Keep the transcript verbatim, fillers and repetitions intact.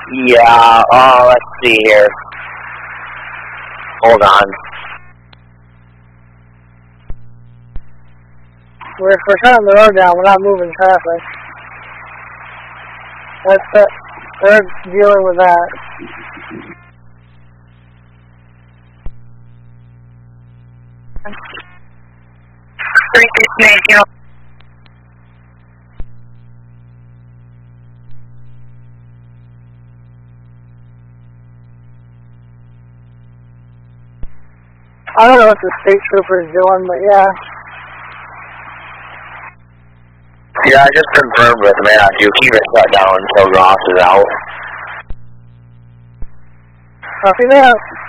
Yeah, uh, let's see here. Hold on. We're, we're shutting the road down, we're not moving traffic. That's it. They're dealing with that. Three six nine zero. I don't know what the state trooper is doing, but yeah. Yeah, I just confirmed with Matt. You keep it shut down until Ross is out. Copy that.